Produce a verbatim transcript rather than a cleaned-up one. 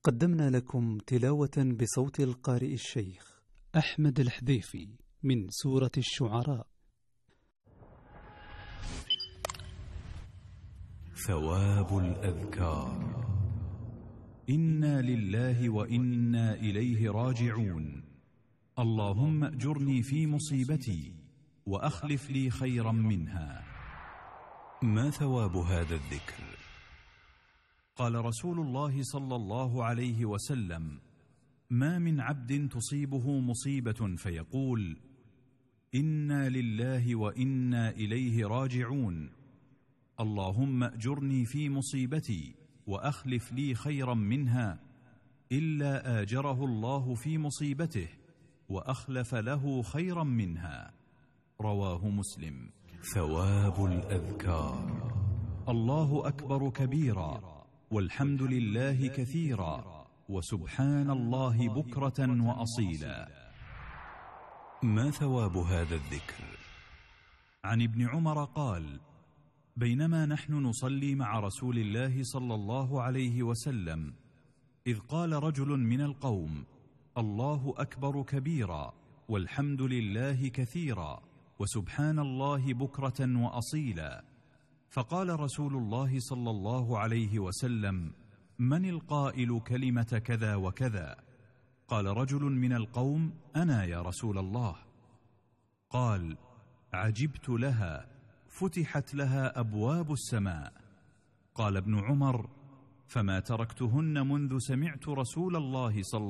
قدمنا لكم تلاوة بصوت القارئ الشيخ أحمد الحذيفي من سورة الشعراء. ثواب الأذكار. إنا لله وإنا إليه راجعون. اللهم أجرني في مصيبتي وأخلف لي خيرا منها. ما ثواب هذا الذكر؟ قال رسول الله صلى الله عليه وسلم: ما من عبد تصيبه مصيبة فيقول: إنا لله وإنا إليه راجعون، اللهم أجرني في مصيبتي وأخلف لي خيرا منها، إلا آجره الله في مصيبته وأخلف له خيرا منها. رواه مسلم. ثواب الأذكار. الله أكبر كبيرا، والحمد لله كثيرا، وسبحان الله بكرة وأصيلا. ما ثواب هذا الذكر؟ عن ابن عمر قال: بينما نحن نصلي مع رسول الله صلى الله عليه وسلم إذ قال رجل من القوم: الله أكبر كبيرا، والحمد لله كثيرا، وسبحان الله بكرة وأصيلا. فقال رسول الله صلى الله عليه وسلم: من القائل كلمة كذا وكذا؟ قال رجل من القوم: أنا يا رسول الله. قال: عجبت لها، فتحت لها أبواب السماء. قال ابن عمر: فما تركتهن منذ سمعت رسول الله صلى